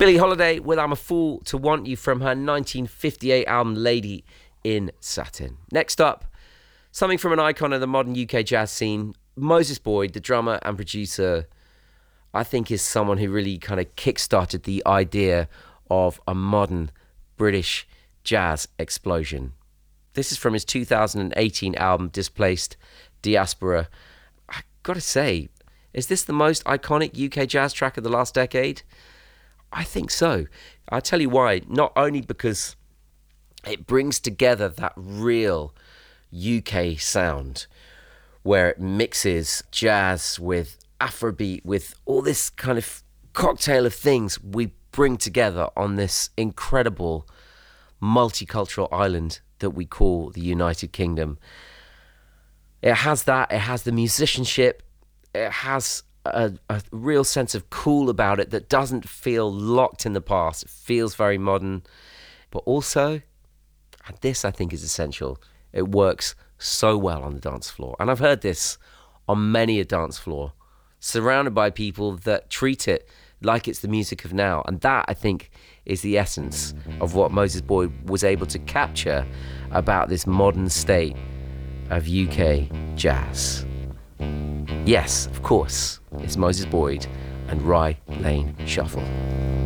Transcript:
Billie Holiday with I'm a Fool to Want You from her 1958 album Lady in Satin. Next up, something from an icon of the modern UK jazz scene. Moses Boyd, the drummer and producer, I think is someone who really kind of kickstarted the idea of a modern British jazz explosion. This is from his 2018 album Displaced Diaspora. I gotta say, is this the most iconic UK jazz track of the last decade? I think so. I'll tell you why. Not only because it brings together that real UK sound where it mixes jazz with Afrobeat, with all this kind of cocktail of things we bring together on this incredible multicultural island that we call the United Kingdom. It has that, it has the musicianship, it has a real sense of cool about it that doesn't feel locked in the past. It feels very modern, but also, and this I think is essential, it works so well on the dance floor. And I've heard this on many a dance floor, surrounded by people that treat it like it's the music of now. And that, I think, is the essence of what Moses Boyd was able to capture about this modern state of UK jazz. Yes, of course, it's Moses Boyd and Rye Lane Shuffle.